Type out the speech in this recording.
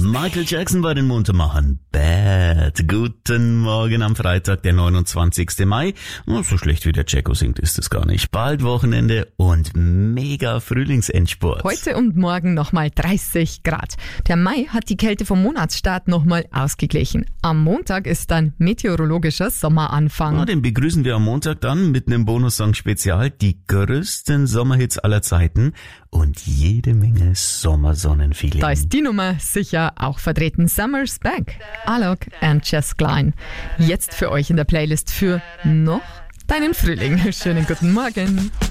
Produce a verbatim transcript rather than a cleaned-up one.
Michael Jackson bei den Muntermachern. Bad. Guten Morgen am Freitag, der neunundzwanzigsten Mai. Oh, so schlecht wie der Jacko singt ist es gar nicht. Bald Wochenende und mega Frühlingsendspurt. Heute und morgen nochmal dreißig Grad. Der Mai hat die Kälte vom Monatsstart nochmal ausgeglichen. Am Montag ist dann meteorologischer Sommeranfang. Ja, den begrüßen wir am Montag dann mit einem Bonussong-Spezial. Die größten Sommerhits aller Zeiten und jede Menge Sommersonnenfeeling. Da ist die Nummer sicher auch vertreten. Summer's Back. Alok and Jess Klein. Jetzt für euch in der Playlist für noch deinen Frühling. Schönen guten Morgen.